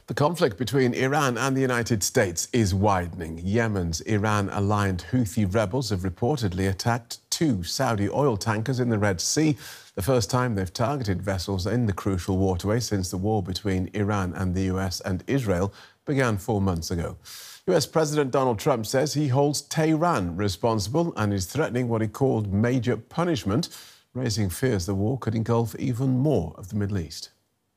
The conflict between Iran and the United States is widening. Yemen's Iran-aligned Houthi rebels have reportedly attacked 2 Saudi oil tankers in the Red Sea, the first time they've targeted vessels in the crucial waterway since the war between Iran and the US and Israel began 4 months ago. US President Donald Trump says he holds Tehran responsible and is threatening what he called major punishment, raising fears the war could engulf even more of the Middle East.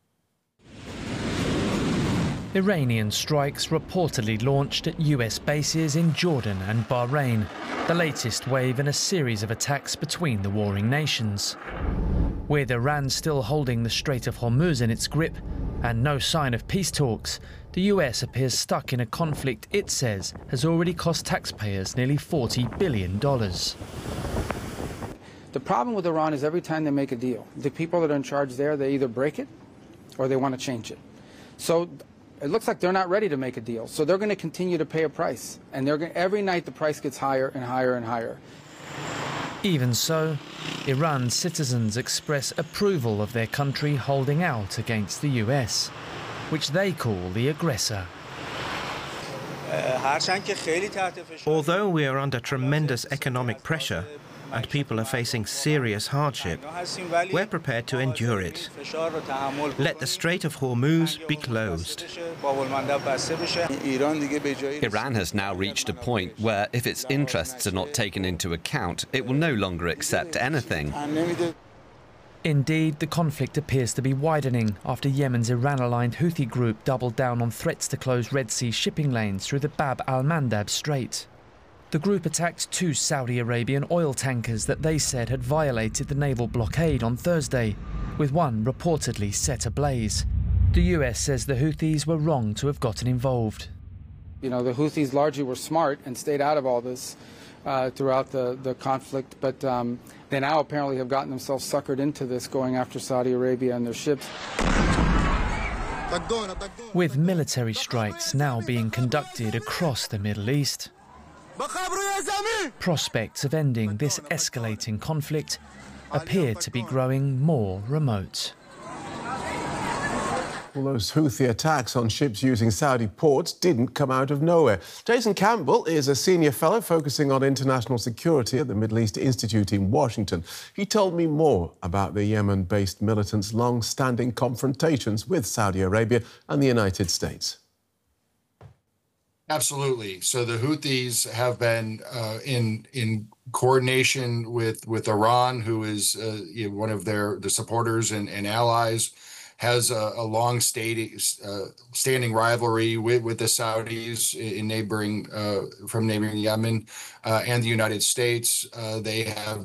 Iranian strikes reportedly launched at US bases in Jordan and Bahrain, the latest wave in a series of attacks between the warring nations. With Iran still holding the Strait of Hormuz in its grip and no sign of peace talks, the US appears stuck in a conflict it says has already cost taxpayers nearly $40 billion. The problem with Iran is every time they make a deal, the people that are in charge there, they either break it or they want to change it. So it looks like they're not ready to make a deal. So they're going to continue to pay a price. And every night the price gets higher and higher and higher. Even so, Iran's citizens express approval of their country holding out against the US, which they call the aggressor. Although we are under tremendous economic pressure and people are facing serious hardship, we're prepared to endure it. Let the Strait of Hormuz be closed. Iran has now reached a point where, if its interests are not taken into account, it will no longer accept anything. Indeed, the conflict appears to be widening after Yemen's Iran-aligned Houthi group doubled down on threats to close Red Sea shipping lanes through the Bab al-Mandab Strait. The group attacked 2 Saudi Arabian oil tankers that they said had violated the naval blockade on Thursday, with one reportedly set ablaze. The US says the Houthis were wrong to have gotten involved. You know, the Houthis largely were smart and stayed out of all this throughout the conflict, but they now apparently have gotten themselves suckered into this, going after Saudi Arabia and their ships. With military strikes now being conducted across the Middle East, prospects of ending this escalating conflict appear to be growing more remote. Well, those Houthi attacks on ships using Saudi ports didn't come out of nowhere. Jason Campbell is a senior fellow focusing on international security at the Middle East Institute in Washington. He told me more about the Yemen-based militants' long-standing confrontations with Saudi Arabia and the United States. Absolutely. So the Houthis have been in coordination with Iran, who is one of the supporters and allies, has a long standing rivalry with the Saudis in neighboring Yemen and the United States. They have